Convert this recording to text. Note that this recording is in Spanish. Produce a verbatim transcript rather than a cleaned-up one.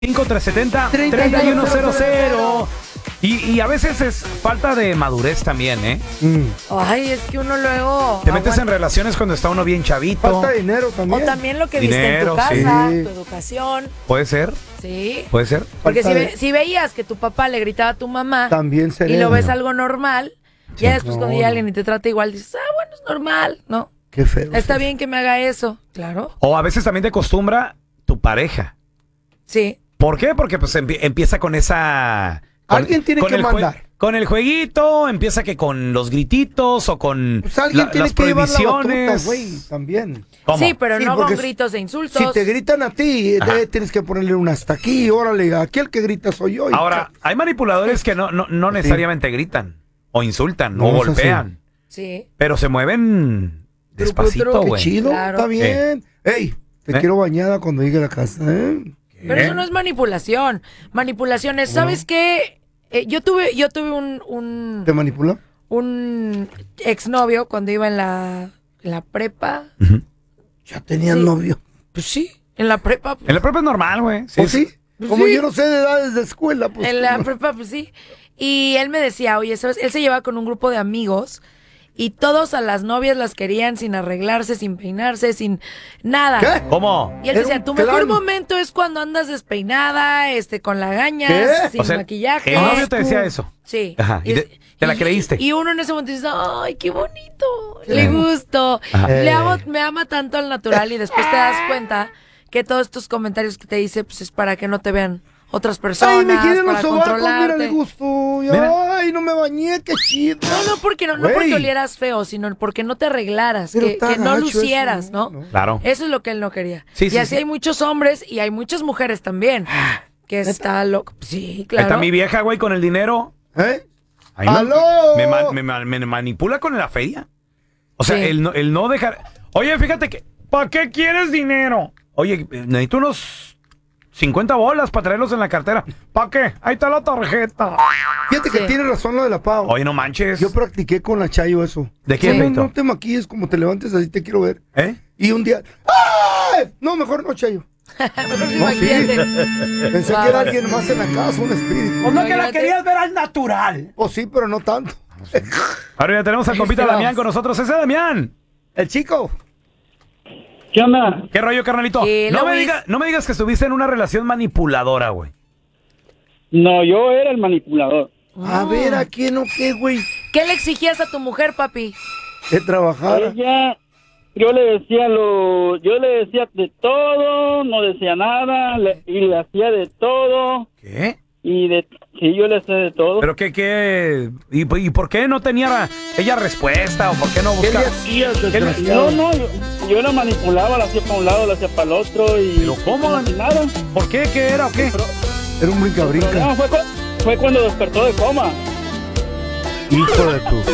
cinco tres siete cero, tres uno cero cero. Y, y a veces es falta de madurez también, ¿eh? Mm. Ay, es que uno luego... Te metes en relaciones cuando está uno bien chavito. Falta de dinero también. O también lo que viste Dinero, en tu casa, sí. tu educación. Puede ser, Sí. puede ser. Porque si, Falta ve- de- si veías que tu papá le gritaba a tu mamá También y sería. lo ves algo normal, ya después No, cuando llega no. alguien y te trata igual, dices, ah, bueno, es normal, ¿no? Qué feo. Está sí. bien que me haga eso. Claro. O a veces también te acostumbra tu pareja. Sí. ¿Por qué? Porque pues empie- empieza con esa... con- Alguien tiene con que el jue- mandar. Con el jueguito, empieza que con los grititos o con Pues alguien la- tiene las que llevar la batuta, prohibiciones. güey, también. ¿Cómo? Sí, pero Sí, no porque con gritos e insultos. Si te gritan a ti, Ajá. eh, tienes que ponerle un hasta aquí, órale, aquí el que grita soy yo. y Ahora, hay manipuladores que no, no, no necesariamente gritan o insultan No, o eso golpean, Sí. pero se mueven Tru, despacito, tru, tru, Qué güey. chido, Claro. está bien. Ey, te ¿Eh? quiero bañada cuando llegue a la casa, ¿eh? Pero eso no es manipulación. Manipulación es, ¿sabes qué? Eh, yo tuve, yo tuve un, un, ¿Te manipula? un exnovio cuando iba en la, en la prepa. Ujú. Ya tenían Sí. novio. Pues sí, en la prepa. pues, En la propia es normal, güey. ¿O sí? Pues Como sí. yo no sé de edades de escuela, pues. en la ¿cómo? prepa, pues sí. Y él me decía, oye, ¿sabes? Él se llevaba con un grupo de amigos y todos a las novias las querían sin arreglarse, sin peinarse, sin nada. ¿Qué? ¿Cómo? Y él Era decía, un tu mejor clan. momento es cuando andas despeinada, este, con lagañas, ¿Qué? sin O sea, maquillaje. el novio te decía eso. Sí. Ajá, y te- te la creíste. Y uno en ese momento dice, ay, qué bonito, le gusto. Ajá. Le Eh. amo, me ama tanto al natural y después te das cuenta que todos estos comentarios que te dice, pues es para que no te vean otras personas, Ay, me quieren los para sobacos, mira controlarte. de gusto. Y, Mira. Ay, no me bañé, qué chido. No, no porque no, no Güey. porque olieras feo, sino porque no te arreglaras, Pero que, está que no gacho lucieras, eso, ¿no? ¿no? Claro. Eso es lo que él no quería. Sí, y sí, así sí. hay muchos hombres y hay muchas mujeres también. Que está loco. Sí, Ahí claro. está mi vieja, güey, con el dinero. ¿Eh? Ahí me- ¡Aló! Me, ma- me ma- me manipula con la feria. O sea, Sí. el, no, el no dejar... Oye, fíjate que... ¿Para qué quieres dinero? Oye, necesito unos cincuenta bolas para traerlos en la cartera. ¿Para qué? Ahí está la tarjeta. Fíjate que Sí. tiene razón lo de la Pau. Oye, no manches. Yo practiqué con la Chayo eso. ¿De quién, no, Feito? no te maquilles como te levantes, así te quiero ver. ¿Eh? Y un día... ¡Ay! No, mejor no, Chayo. Mejor sí No, sí. maquillate. Pensé Va, que era va. alguien más en la casa, un espíritu. Pues no que la Imagínate. querías ver al natural. Pues sí, pero no tanto. Ahora ya tenemos al compita Vamos. Damián con nosotros. Ese Damián. El chico. ¿Qué onda? ¿Qué rollo, carnalito? ¿Qué, No me, Luis? diga- no me digas que estuviste en una relación manipuladora, güey. No, yo era el manipulador. A ver, ¿a quién o qué, güey? ¿Qué le exigías a tu mujer, papi? Que trabajara. Ella, yo le decía lo, yo le decía de todo, no decía nada, le- y le hacía de todo, ¿Qué? y de, sí, yo le hacía de todo. ¿Pero qué, qué? ¿Y, y por qué no tenía ella respuesta? ¿O por qué no ¿Qué le buscaba? hacías, ¿Qué le- desgraciado? No, no, yo, yo la manipulaba, la hacía para un lado, la hacía para el otro, y ¿Pero cómo? como si nada. ¿Por qué? ¿Qué era o qué? Pero, Era un brinca-brinca. no, fue, cu- fue cuando despertó de coma. Hijo de tu...